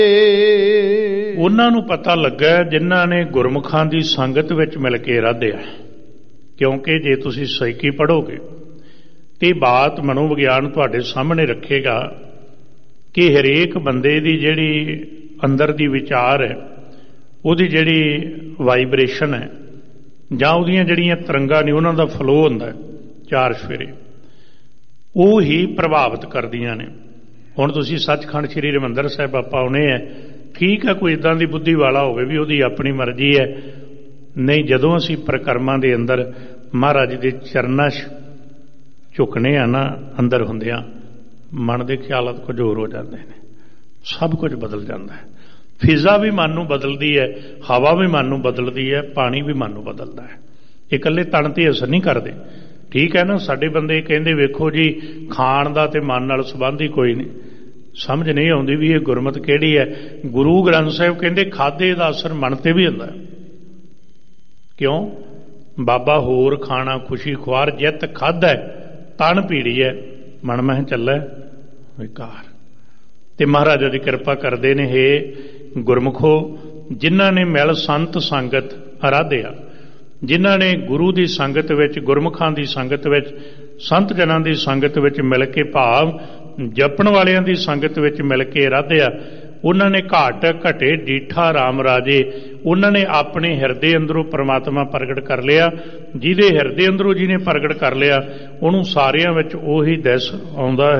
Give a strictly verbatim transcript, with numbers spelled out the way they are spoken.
ਉਹਨਾਂ ਨੂੰ ਪਤਾ ਲੱਗਾ ਜਿਨ੍ਹਾਂ ਨੇ ਗੁਰਮੁਖਾਂ ਦੀ ਸੰਗਤ ਵਿੱਚ ਮਿਲ ਕੇ ਰਾਧਿਆ। ਕਿਉਂਕਿ ਜੇ ਤੁਸੀਂ ਸੈਕੀ ਪੜ੍ਹੋਗੇ ਤੇ ਬਾਤ ਮਨੋਵਿਗਿਆਨ ਤੁਹਾਡੇ ਸਾਹਮਣੇ ਰੱਖੇਗਾ ਕਿ ਹਰੇਕ ਬੰਦੇ ਦੀ ਜਿਹੜੀ ਅੰਦਰ ਦੀ ਵਿਚਾਰ ਹੈ, ਉਹਦੀ ਜਿਹੜੀ ਵਾਈਬ੍ਰੇਸ਼ਨ ਹੈ ਜਾਂ ਉਹਦੀਆਂ ਜਿਹੜੀਆਂ ਤਰੰਗਾਂ ਨੇ ਉਹਨਾਂ ਦਾ ਫਲੋ ਹੁੰਦਾ ਚਾਰ ਸਫੇਰੇ, ਉਹ ਹੀ ਪ੍ਰਭਾਵਿਤ ਕਰਦੀਆਂ ਨੇ। ਹੁਣ ਤੁਸੀਂ ਸੱਚਖੰਡ ਸ੍ਰੀ ਹਰਿਮੰਦਰ ਸਾਹਿਬ ਆਪਾਂ ਆਉਣੇ ਹੈ, ਠੀਕ ਹੈ, ਕੋਈ ਇੱਦਾਂ ਦੀ ਬੁੱਧੀ ਵਾਲਾ ਹੋਵੇ ਵੀ ਉਹਦੀ ਆਪਣੀ ਮਰਜ਼ੀ ਹੈ। ਨਹੀਂ, ਜਦੋਂ ਅਸੀਂ ਪ੍ਰਕਰਮਾਂ ਦੇ ਅੰਦਰ ਮਹਾਰਾਜ ਦੇ ਚਰਨਾਂ 'ਚ ਝੁਕਣੇ ਆ ਨਾ, ਅੰਦਰ ਹੁੰਦਿਆਂ ਮਨ ਦੇ ਖਿਆਲਾਤ ਕੁਝ ਹੋਰ ਹੋ ਜਾਂਦੇ ਨੇ, ਸਭ ਕੁਝ ਬਦਲ ਜਾਂਦਾ ਹੈ। ਫਿਜ਼ਾ ਵੀ ਮਨ ਨੂੰ ਬਦਲਦੀ ਹੈ, ਹਵਾ ਵੀ ਮਨ ਨੂੰ ਬਦਲਦੀ ਹੈ, ਪਾਣੀ ਵੀ ਮਨ ਨੂੰ ਬਦਲਦਾ ਹੈ। ਇਹ ਇਕੱਲੇ ਤਣ ਤੇ ਅਸਰ ਨਹੀਂ ਕਰਦੇ, ਠੀਕ ਹੈ ਨਾ। ਸਾਡੇ ਬੰਦੇ ਕਹਿੰਦੇ ਵੇਖੋ ਜੀ ਖਾਣ ਦਾ ਤੇ ਮਨ ਨਾਲ ਸੰਬੰਧ ਹੀ ਕੋਈ ਨਹੀਂ। ਸਮਝ ਨਹੀਂ ਆਉਂਦੀ ਵੀ ਇਹ ਗੁਰਮਤ ਕਿਹੜੀ ਹੈ। ਗੁਰੂ ਗ੍ਰੰਥ ਸਾਹਿਬ ਕਹਿੰਦੇ ਖਾਧੇ ਦਾ ਅਸਰ ਮਨ ਤੇ ਵੀ ਹੁੰਦਾ। ਕਿਉਂ? ਬਾਬਾ ਹੋਰ ਖਾਣਾ ਖੁਸ਼ੀ ਖੁਆਰ ਜਿੱਤ ਖਾਧਾ ਤਨ ਪੀੜੀ ਹੈ, ਮਨ ਮਹਿ ਚੱਲੈ ਵਿਕਾਰ। ਤੇ ਮਹਾਰਾਜਾ ਦੀ ਕਿਰਪਾ ਕਰਦੇ ਨੇ, ਹੇ ਗੁਰਮੁਖੋ, ਜਿਨ੍ਹਾਂ ਨੇ ਮਿਲ ਸੰਤ ਸੰਗਤ ਅਰਾਧਿਆ, ਜਿਨ੍ਹਾਂ ਨੇ ਗੁਰੂ ਦੀ ਸੰਗਤ ਵਿੱਚ, ਗੁਰਮੁਖਾਂ ਦੀ ਸੰਗਤ ਵਿੱਚ, ਸੰਤ ਜਨਾਂ ਦੀ ਸੰਗਤ ਵਿੱਚ ਮਿਲ ਕੇ, ਭਾਵ ਜਪਣ ਵਾਲਿਆਂ ਦੀ ਸੰਗਤ ਵਿੱਚ ਮਿਲ ਕੇ ਅਰਾਧਿਆ, ਉਹਨਾਂ ਨੇ ਘਾਟ ਘਟੇ ਡੀਠਾ ਰਾਮ ਰਾਜੇ। ਉਹਨਾਂ ਨੇ ਆਪਣੇ ਹਿਰਦੇ ਅੰਦਰੋਂ ਪਰਮਾਤਮਾ ਪ੍ਰਗਟ ਕਰ ਲਿਆ। ਜਿਹਦੇ ਹਿਰਦੇ ਅੰਦਰੋਂ ਜਿਹਨੇ ਪ੍ਰਗਟ ਕਰ ਲਿਆ ਉਹਨੂੰ ਸਾਰਿਆਂ ਵਿੱਚ ਉਹੀ ਦਿਸ ਆਉਂਦਾ